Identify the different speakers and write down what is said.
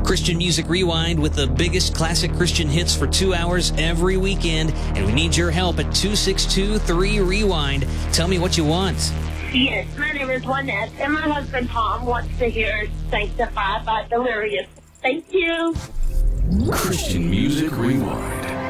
Speaker 1: Christian Music Rewind with the biggest classic Christian hits for 2 hours every weekend. And we need your help at 262-3-REWIND. Tell me what you want.
Speaker 2: Yes, my name is Lynette, and my husband Tom wants to hear Sanctified by Delirious. Thank you.
Speaker 3: Christian Music Rewind.